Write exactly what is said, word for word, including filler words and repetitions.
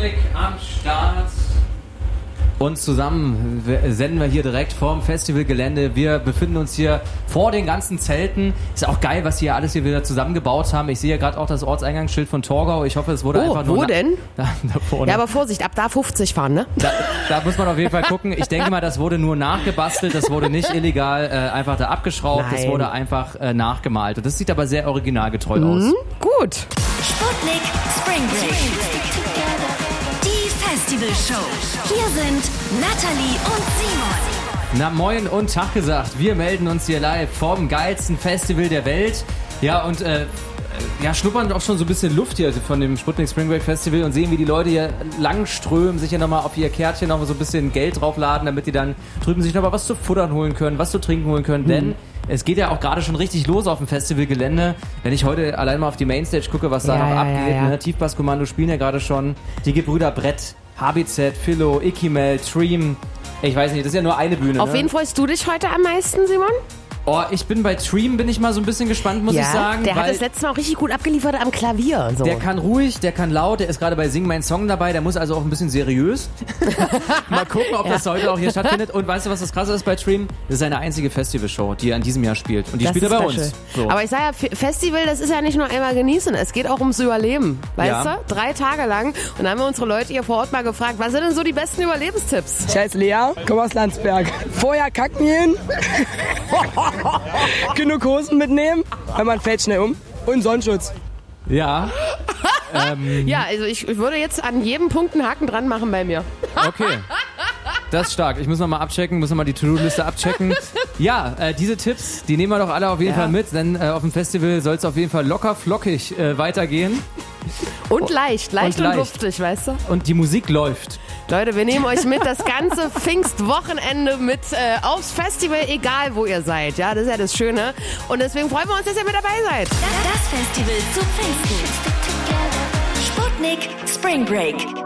Sputnik am Start. Und zusammen senden wir hier direkt vorm Festivalgelände. Wir befinden uns hier vor den ganzen Zelten. Ist auch geil, was hier alles hier wieder zusammengebaut haben. Ich sehe ja gerade auch das Ortseingangsschild von Torgau. Ich hoffe, es wurde oh, einfach nur... wo denn? Da, da vorne. Ja, aber Vorsicht, ab da fünfzig fahren, ne? Da, da muss man auf jeden Fall gucken. Ich denke mal, das wurde nur nachgebastelt. Das wurde nicht illegal äh, einfach da abgeschraubt. Nein. Das wurde einfach äh, nachgemalt. Und das sieht aber sehr originalgetreu mhm, aus. Gut. Sputnik Spring Break. Die Festivalshow. Hier sind Natalie und Simon. Na moin und Tag gesagt. Wir melden uns hier live vom geilsten Festival der Welt. Ja, und äh, ja, schnuppern auch schon so ein bisschen Luft hier von dem Sputnik Spring Break Festival und sehen, wie die Leute hier langströmen, sich ja nochmal auf ihr Kärtchen noch so ein bisschen Geld draufladen, damit die dann drüben sich nochmal was zu futtern holen können, was zu trinken holen können, mhm. denn es geht ja auch gerade schon richtig los auf dem Festivalgelände. Wenn ich heute allein mal auf die Mainstage gucke, was da ja, noch ja, abgeht, ja, ja. ne? Tiefbasskommando spielen ja gerade schon, die Gebrüder Brett, H B Z, Philo, Ikimel, Treem. Ich weiß nicht, das ist ja nur eine Bühne. Auf ne? wen freust du dich heute am meisten, Simon? Oh, ich bin bei Treem, bin ich mal so ein bisschen gespannt, muss ja, ich sagen. Der weil hat das letzte Mal auch richtig gut abgeliefert am Klavier. So. Der kann ruhig, der kann laut, der ist gerade bei Sing Mein Song dabei, der muss also auch ein bisschen seriös. Mal gucken, ob ja. das heute auch hier stattfindet. Und weißt du, was das Krasse ist bei Treem? Das ist seine einzige Festivalshow, die er in diesem Jahr spielt. Und die das spielt er bei special. uns. So. Aber ich sage ja, Festival, das ist ja nicht nur einmal genießen, es geht auch ums Überleben. Weißt ja. du? Drei Tage lang. Und dann haben wir unsere Leute hier vor Ort mal gefragt, was sind denn so die besten Überlebenstipps? Ich heiße Lea, komme aus Landsberg. Vorher kacken gehen. Genug Hosen mitnehmen, weil man fällt schnell um. Und Sonnenschutz. Ja. ähm, Ja, also ich, ich würde jetzt an jedem Punkt einen Haken dran machen bei mir. Okay. Das ist stark. Ich muss nochmal abchecken, muss nochmal die To-Do-Liste abchecken. Ja, äh, diese Tipps, die nehmen wir doch alle auf jeden Ja. Fall mit, denn äh, auf dem Festival soll es auf jeden Fall locker flockig äh, weitergehen. Und leicht, leicht und, leicht. luftig, weißt du? Und die Musik läuft. Leute, wir nehmen euch mit das ganze Pfingstwochenende mit äh, aufs Festival, egal wo ihr seid. Ja, das ist ja das Schöne. Und deswegen freuen wir uns, dass ihr mit dabei seid. Das Festival zu Pfingsten. Sputnik Spring Break.